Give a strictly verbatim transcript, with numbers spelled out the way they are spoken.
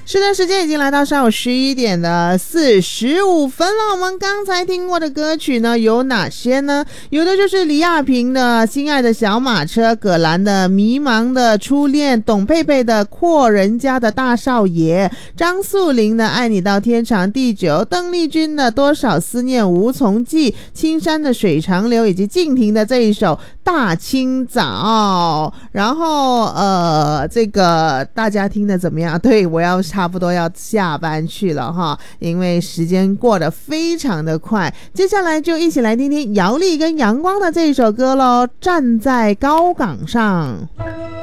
是的，时间已经来到上午十一点的四十五分了。我们刚才听过的歌曲呢有哪些呢？有的就是李亚平的《心爱的小马车》，葛兰的《迷茫的初恋》，董佩佩的《阔人家的大少爷》，张素玲的《爱你到天长地久》，邓丽君的《多少思念无从记》，青山的《水长流》，以及静婷的这一首《大清早》。然后呃，这个大家听的怎么样？对，我要差不多要下班去了哈，因为时间过得非常的快。接下来就一起来听听姚丽跟阳光的这一首歌咯，站在高岗上。